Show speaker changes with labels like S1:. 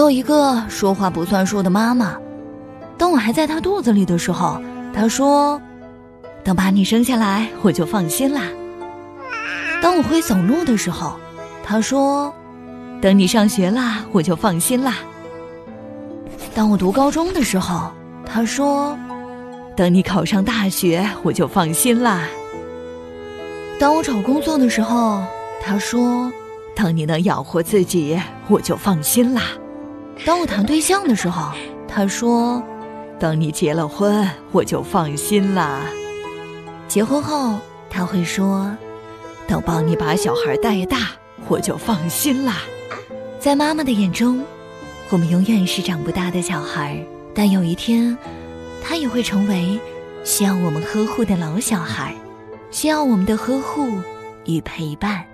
S1: 有一个说话不算数的妈妈，当我还在她肚子里的时候，她说，等把你生下来我就放心啦。当我会走路的时候，她说，等你上学啦我就放心啦。当我读高中的时候，她说，等你考上大学我就放心啦。当我找工作的时候，她说，等你能养活自己我就放心啦。当我谈对象的时候，她说，等你结了婚我就放心啦。结婚后她会说，等帮你把小孩带大我就放心啦。在妈妈的眼中，我们永远是长不大的小孩，但有一天她也会成为需要我们呵护的老小孩，需要我们的呵护与陪伴。